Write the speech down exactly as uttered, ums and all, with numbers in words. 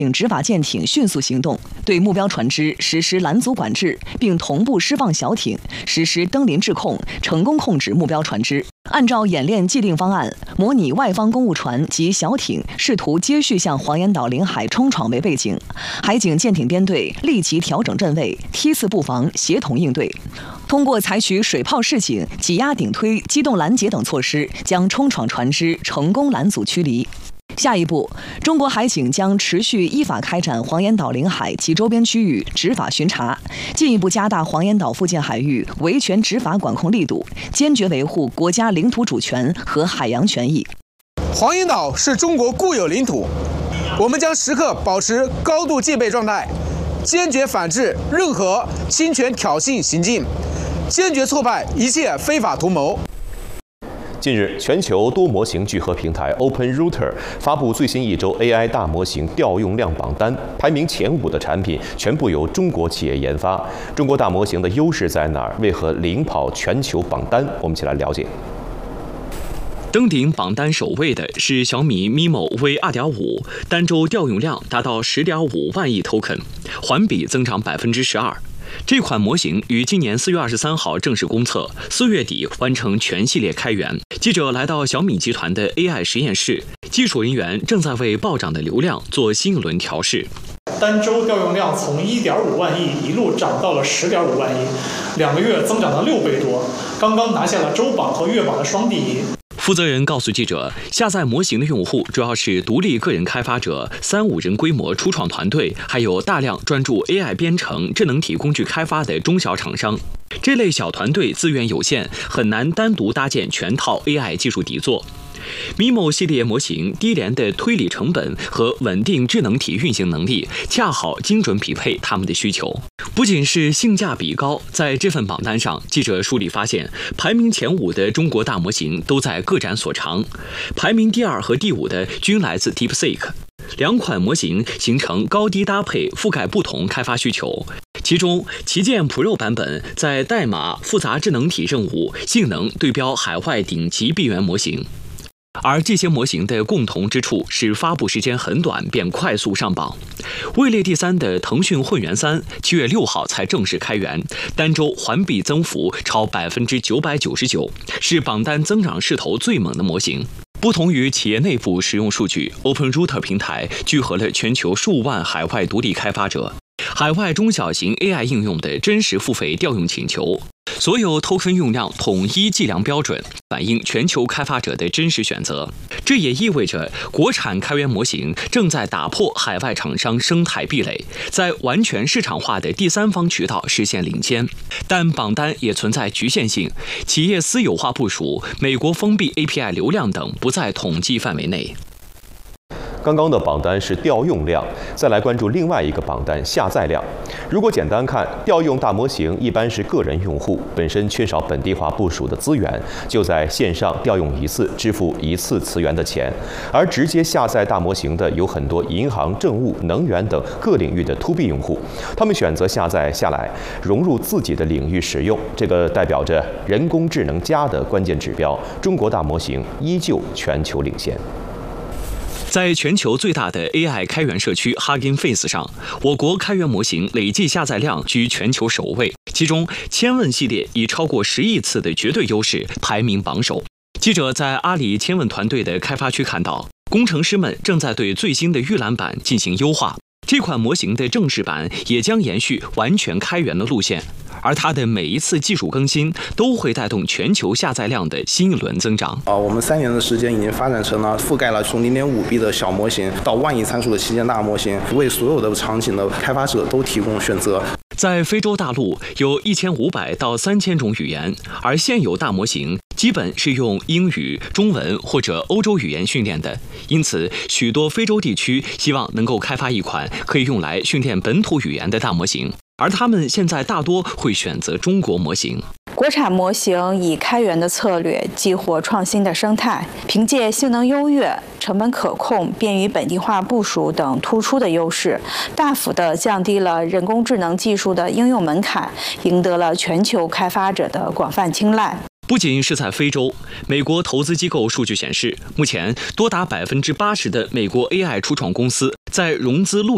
执法舰艇迅速行动，对目标船只实施拦阻管制，并同步释放小艇，实施登临制控，成功控制目标船只。按照演练既定方案，模拟外方公务船及小艇试图接续向黄岩岛领海冲闯为背景，海警舰艇编队立即调整阵位，梯次布防，协同应对。通过采取水炮示警、挤压顶推、机动拦截等措施，将冲闯船只成功拦阻驱离。下一步，中国海警将持续依法开展黄岩岛领海及周边区域执法巡查，进一步加大黄岩岛附近海域维权执法管控力度，坚决维护国家领土主权和海洋权益。 黄岩岛是中国固有领土，我们将时刻保持高度戒备状态，坚决反制任何侵权挑衅行径，坚决挫败一切非法图谋。 近日，全球多模型聚合平台 OpenRouter 发布最新一周 A I 大模型调用量榜单，排名前五的产品全部由中国企业研发。中国大模型的优势在哪儿？为何领跑全球榜单？我们一起来了解。 登顶榜单首位的是小米 M I M O V 二点五， 单周调用量达到 十点五万亿 token， 环比增长 百分之十二。这款模型于今年四月二十三号正式公测，四月底完成全系列开源。记者来到小米集团的 A I 实验室，技术人员正在为暴涨的流量做新一轮调试。 单周调用量从 一点五万亿一路涨到了 十点五万亿，两个月增长了六倍多，刚刚拿下了周榜和月榜的双第一。 负责人告诉记者，下载模型的用户主要是独立个人开发者、三五人规模初创团队，还有大量专注 A I 编程、智能体工具开发的中小厂商。这类小团队资源有限，很难单独搭建全套 A I 技术底座。M I M O 系列模型低廉的推理成本和稳定智能体运行能力，恰好精准匹配他们的需求。不仅是性价比高，在这份榜单上，记者梳理发现，排名前五的中国大模型都在各展所长，排名第二和第五的均来自 DeepSeek。两款模型形成高低搭配，覆盖不同开发需求。其中，旗舰 Pro 版本在代码、复杂智能体任务、性能对标海外顶级闭源模型。而这些模型的共同之处是发布时间很短便快速上榜。位列第三的腾讯混元三，七月六号才正式开源，单周环比增幅超百分之九百九十九，是榜单增长势头最猛的模型。不同于企业内部使用数据 ，OpenRouter 平台聚合了全球数万海外独立开发者、海外中小型 A I 应用的真实付费调用请求。所有 token 用量统一计量标准，反映全球开发者的真实选择。这也意味着国产开源模型正在打破海外厂商生态壁垒，在完全市场化的第三方渠道实现领先。但榜单也存在局限性，企业私有化部署、美国封闭 A P I 流量等不在统计范围内。 刚刚的榜单是调用量，再来关注另外一个榜单下载量。如果简单看，调用大模型一般是个人用户本身缺少本地化部署的资源，就在线上调用一次，支付一次词源的钱；而直接下载大模型的有很多银行、政务、能源等各领域的 to B 用户，他们选择下载下来，融入自己的领域使用。这个代表着人工智能加的关键指标，中国大模型依旧全球领先。 在全球最大的 A I 开源社区 Hugging Face 上，我国开源模型累计下载量居全球首位，其中千问系列以超过十亿次的绝对优势排名榜首。记者在阿里千问团队的开发区看到，工程师们正在对最新的预览版进行优化，这款模型的正式版也将延续完全开源的路线。而它的每一次技术更新都会带动全球下载量的新一轮增长。 啊，我们三年的时间已经发展成了覆盖了从 零点五 B 的小模型到万亿参数的旗舰大模型，为所有的场景的开发者都提供选择。 在非洲大陆有一千五百到三千种语言，而现有大模型基本是用英语、中文或者欧洲语言训练的，因此许多非洲地区希望能够开发一款可以用来训练本土语言的大模型。而他们现在大多会选择中国模型。 国产模型以开源的策略激活创新的生态，凭借性能优越、成本可控、便于本地化部署等突出的优势，大幅地降低了人工智能技术的应用门槛，赢得了全球开发者的广泛青睐。 不仅是在非洲，美国投资机构数据显示，目前多达百分之八十的美国 A I 初创公司在融资路